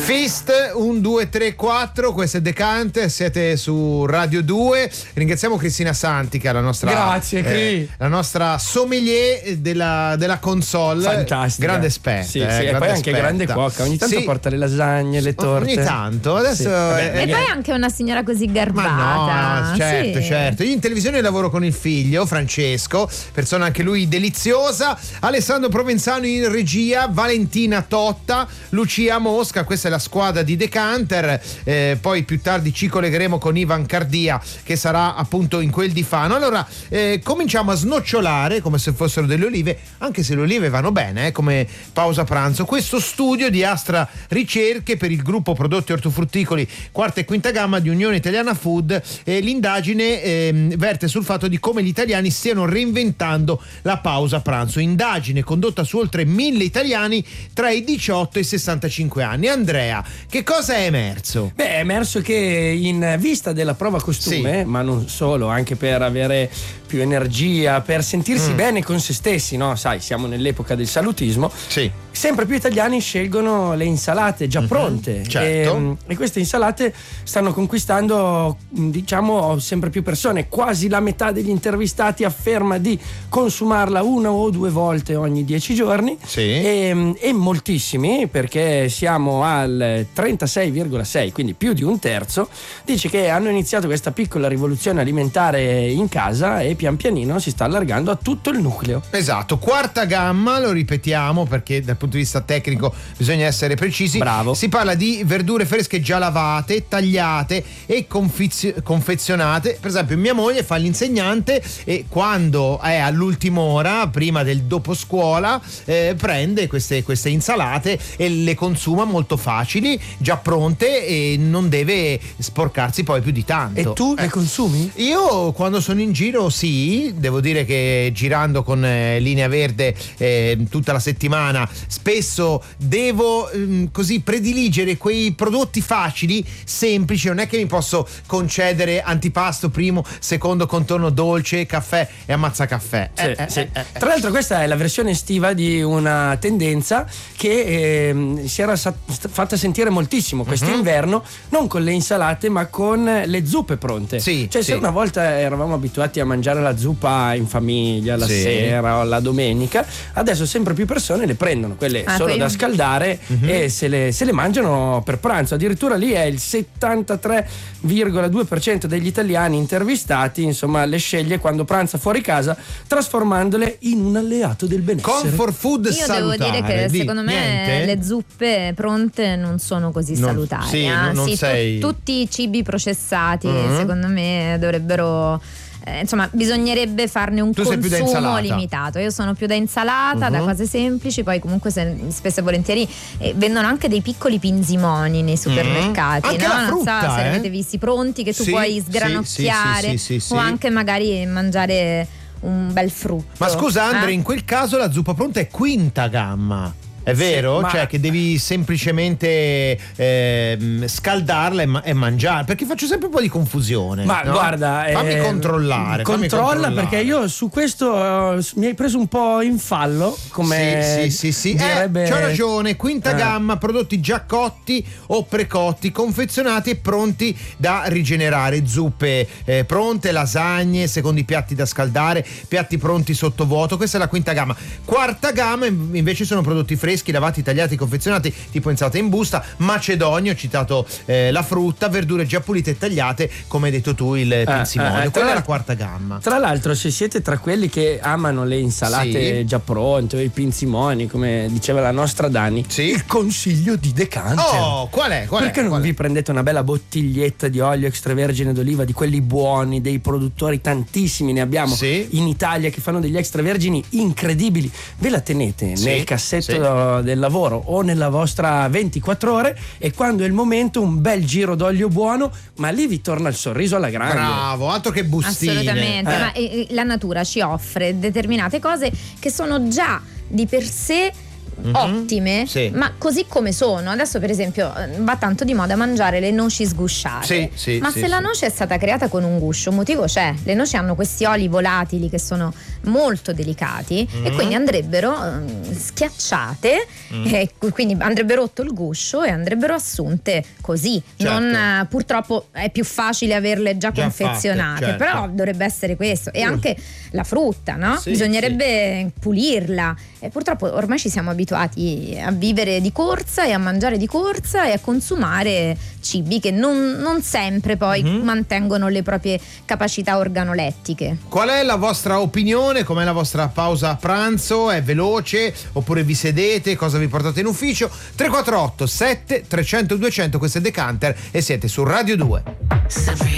Fist 1, 2, 3, 4, questo è Decanter, siete su Radio 2. Ringraziamo Cristina Santi, che è la nostra Grazie, la nostra sommelier della console. Fantastica. Grande esperta. Sì, e poi anche grande cuoca. Ogni tanto porta le lasagne, le torte. Ogni tanto, adesso e poi anche una signora così garbata. Ma no, certo, sì. certo. Io in televisione lavoro con il figlio Francesco, persona anche lui deliziosa, Alessandro Provenzano in regia, Valentina Totta, Lucia Mosca. Questa è la squadra di Decanter. Poi più tardi ci collegheremo con Ivan Cardia, che sarà appunto in quel di Fano. Allora cominciamo a snocciolare come se fossero delle olive, anche se le olive vanno bene come pausa pranzo. Questo studio di Astra Ricerche per il gruppo prodotti ortofrutticoli quarta e quinta gamma di Unione Italiana Food. L'indagine verte sul fatto di come gli italiani stiano reinventando la pausa pranzo. Indagine condotta su oltre 1000 italiani tra i 18 e i 65 anni. Andrea, che cosa è emerso? È emerso che in vista della prova costume, ma non solo, anche per avere più energia, per sentirsi bene con se stessi, no? Sai, siamo nell'epoca del salutismo. Sì. Sempre più italiani scelgono le insalate già pronte. Certo. E queste insalate stanno conquistando, diciamo, sempre più persone. Quasi la metà degli intervistati afferma di consumarla 1 o 2 volte ogni 10 giorni. Sì. E moltissimi, perché siamo al 36,6, quindi più di un terzo, dice che hanno iniziato questa piccola rivoluzione alimentare in casa e pian pianino si sta allargando a tutto il nucleo. Esatto, quarta gamma, lo ripetiamo perché dal punto di vista tecnico bisogna essere precisi. Bravo. Si parla di verdure fresche già lavate, tagliate e confezionate. Per esempio mia moglie fa l'insegnante e quando è all'ultima ora, prima del dopo scuola, prende queste insalate e le consuma molto facili, già pronte, e non deve sporcarsi poi più di tanto. E tu le consumi? Io quando sono in giro sì, devo dire che girando con Linea Verde tutta la settimana spesso devo così prediligere quei prodotti facili, semplici. Non è che mi posso concedere antipasto primo, secondo contorno dolce, caffè e ammazza caffè. Sì. Tra l'altro questa è la versione estiva di una tendenza che si era fatta sentire moltissimo quest'inverno, non con le insalate ma con le zuppe pronte. Sì, cioè se una volta eravamo abituati a mangiare la zuppa in famiglia la sera o la domenica, adesso sempre più persone le prendono quelle solo da scaldare e se le mangiano per pranzo. Addirittura lì è il 73,2% degli italiani intervistati, insomma, le sceglie quando pranza fuori casa, trasformandole in un alleato del benessere. Comfort food salutare. Devo dire che secondo me niente? le zuppe pronte non sono così salutari. Tutti i cibi processati secondo me dovrebbero insomma bisognerebbe farne un consumo limitato. Io sono più da insalata, da cose semplici. Poi comunque spesso e volentieri vendono anche dei piccoli pinzimoni nei supermercati, anche la frutta, non so se li avete visti pronti, che tu puoi sgranocchiare o anche magari mangiare un bel frutto. Ma scusa Andre, in quel caso la zuppa pronta è quinta gamma. È vero? Sì, cioè che devi semplicemente scaldarla e mangiare, perché faccio sempre un po' di confusione. Ma guarda, fammi controllare. Controlla, perché io su questo mi hai preso un po' in fallo, come sì. direbbe... C'ho ragione, quinta gamma, prodotti già cotti o precotti, confezionati e pronti da rigenerare. Zuppe pronte, lasagne, secondo i piatti da scaldare, piatti pronti sottovuoto. Questa è la quinta gamma. Quarta gamma invece sono prodotti freschi, lavati, tagliati, confezionati, tipo insalata in busta, macedonio, ho citato la frutta, verdure già pulite e tagliate, come hai detto tu, il pinzimonio. Quella è la quarta gamma. Tra l'altro, se siete tra quelli che amano le insalate già pronte o i pinzimoni, come diceva la nostra Dani, il consiglio di Decanter. Qual è? Perché non vi prendete una bella bottiglietta di olio extravergine d'oliva, di quelli buoni, dei produttori, tantissimi ne abbiamo in Italia che fanno degli extravergini incredibili, ve la tenete nel cassetto del lavoro o nella vostra 24 ore, e quando è il momento un bel giro d'olio buono, ma lì vi torna il sorriso alla grande. Bravo, altro che bustine. Assolutamente, ma la natura ci offre determinate cose che sono già di per sé ottime, ma così come sono. Adesso per esempio va tanto di moda mangiare le noci sgusciate, ma se la noce è stata creata con un guscio, un motivo c'è. Le noci hanno questi oli volatili che sono molto delicati e quindi andrebbero schiacciate, e quindi andrebbe rotto il guscio e andrebbero assunte così. Non, purtroppo è più facile averle già confezionate, fatte, però dovrebbe essere questo. E anche la frutta, no? Bisognerebbe pulirla, e purtroppo ormai ci siamo abituati a vivere di corsa e a mangiare di corsa e a consumare cibi che non sempre poi mantengono le proprie capacità organolettiche. Qual è la vostra opinione? Com'è la vostra pausa a pranzo? È veloce oppure vi sedete? Cosa vi portate in ufficio? 348 7 300 200, questo è Decanter e siete su Radio 2.